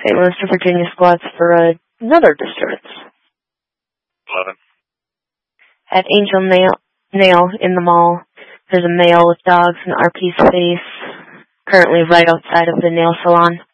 St. Louis to Virginia squads for another disturbance. 11. At Angel Nail in the mall, there's a male with dogs in RP's face, currently right outside of the nail salon.